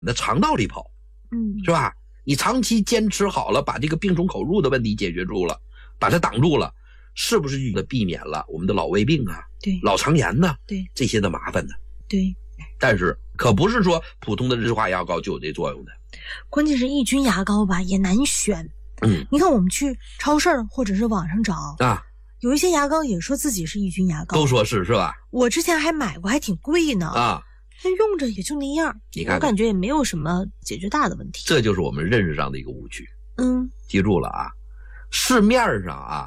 你的肠道里跑，是吧？你长期坚持好了，把这个病从口入的问题解决住了，把它挡住了，是不是就避免了我们的老胃病啊， 对， 老肠炎呢， 对， 这些的麻烦呢？ 对。 但是可不是说普通的日化牙膏就有这作用的。 关键是抑菌牙膏吧也难选。你看我们去超市或者是网上找啊，有一些牙膏也说自己是抑菌牙膏， 都说是吧？ 我之前还买过，还挺贵呢啊。但用着也就那样， 你看， 我感觉也没有什么解决大的问题。 这就是我们认识上的一个误区。记住了啊，市面上啊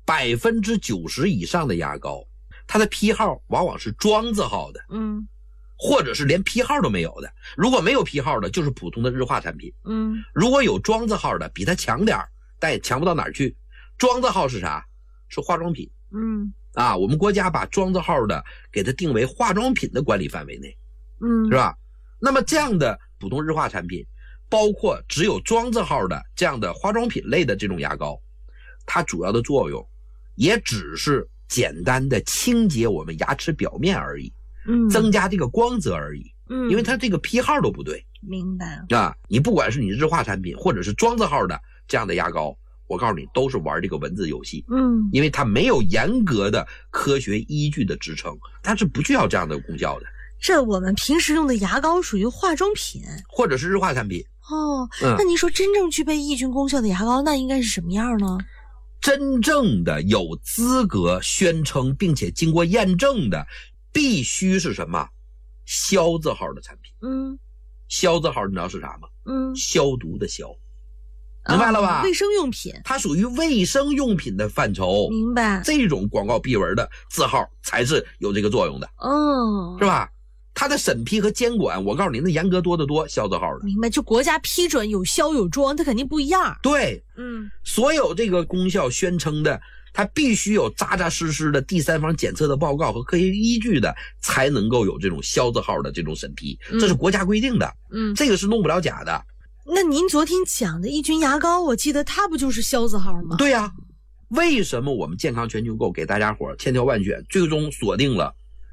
，90%以上的牙膏，它的批号往往是庄字号的，或者是连批号都没有的。如果没有批号的，就是普通的日化产品。如果有庄字号的，比它强点，但也强不到哪儿去。庄字号是啥？是化妆品。我们国家把庄字号的给它定为化妆品的管理范围内。是吧？那么这样的普通日化产品，包括只有庄字号的这样的化妆品类的这种牙膏，它主要的作用也只是简单的清洁我们牙齿表面而已，增加这个光泽而已。因为它这个批号都不对。 明白啊？你不管是你日化产品或者是庄字号的这样的牙膏，我告诉你都是玩这个文字游戏。因为它没有严格的科学依据的支撑，它是不需要这样的功效的。 这我们平时用的牙膏属于化妆品或者是日化产品那您说真正具备抑菌功效的牙膏那应该是什么样呢？ 真正的有资格宣称并且经过验证的必须是什么？消字号的产品。消字号你知道是啥吗？消毒的消，明白了吧？ 卫生用品， 它属于卫生用品的范畴。 明白。 这种广告壁文的字号才是有这个作用的。是吧？它的审批和监管，我告诉你，那严格多得多。消字号的， 明白？就国家批准有消有庄，它肯定不一样。 对，所有这个功效宣称的，它必须有扎扎实实的第三方检测的报告和科学依据的，才能够有这种消字号的这种审批，这是国家规定的。这个是弄不了假的。 那您昨天讲的抑菌牙膏，我记得它不就是消字号吗？ 对呀。为什么我们健康全球购给大家伙千挑万选，最终锁定了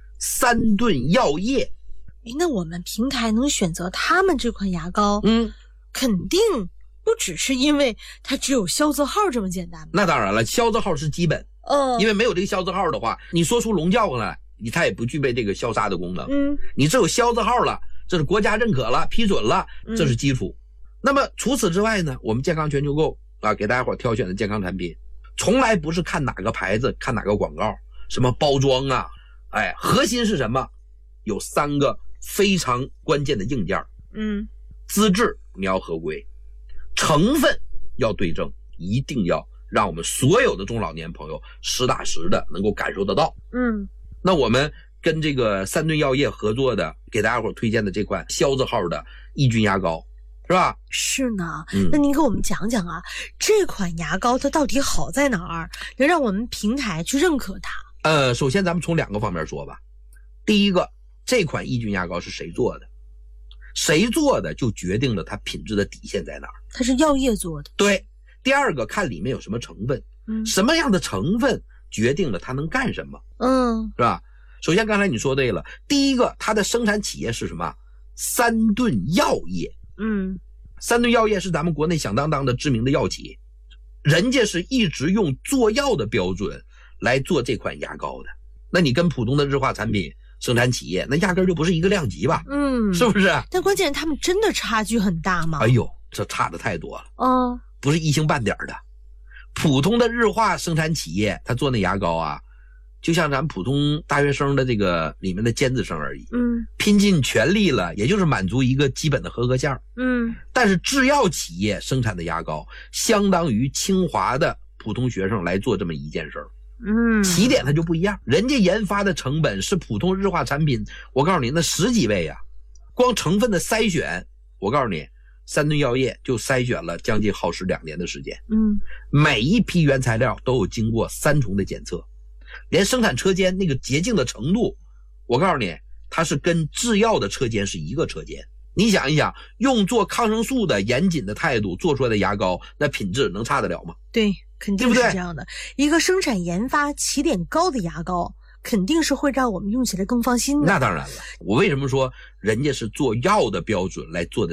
3顿药业？ 那我们平台能选择他们这款牙膏，肯定不只是因为它只有消字号这么简单吧？ 那当然了，消字号是基本，因为没有这个消字号的话，你说出龙叫来，它也不具备这个消杀的功能。你只有消字号了，这是国家认可了、批准了，这是基础。那么除此之外呢，我们健康全球购给大家伙挑选的健康产品，从来不是看哪个牌子、看哪个广告，什么包装啊，核心是什么？有3个非常关键的硬件。资质你要合规，成分要对症，一定要让我们所有的中老年朋友实打实的能够感受得到。那我们跟这个3顿药业合作的，给大家伙推荐的这款消字号的抑菌牙膏，是吧？ 是呢。那您给我们讲讲啊，这款牙膏它到底好在哪儿，能让我们平台去认可它？ 首先咱们从2个方面说吧。第一个，这款抑菌牙膏是谁做的？谁做的就决定了它品质的底线在哪儿。 它是药业做的。 对。第二个，看里面有什么成分，什么样的成分决定了它能干什么，是吧？首先刚才你说对了，第一个，它的生产企业是什么？3顿药业。3顿药业是咱们国内响当当的知名的药企，人家是一直用做药的标准来做这款牙膏的。那你跟普通的日化产品生产企业，那压根就不是一个量级吧？是不是？ 但关键他们真的差距很大吗？ 哎呦，这差的太多了。不是一星半点的。普通的日化生产企业，他做那牙膏啊，就像咱普通大学生的这个里面的尖子生而已。拼尽全力了，也就是满足一个基本的合格线。但是制药企业生产的牙膏，相当于清华的普通学生来做这么一件事儿。起点它就不一样，人家研发的成本是普通日化产品，我告诉你那10几倍啊。光成分的筛选，我告诉你3顿药业就筛选了将近耗时2年的时间。每一批原材料都有经过3重的检测，连生产车间那个洁净的程度，我告诉你它是跟制药的车间是一个车间。你想一想，用做抗生素的严谨的态度做出来的牙膏，那品质能差得了吗？ 对，肯定是这样的。一个生产研发起点高的牙膏， 肯定是会让我们用起来更放心的。 那当然了，我为什么说人家是做药的标准来做的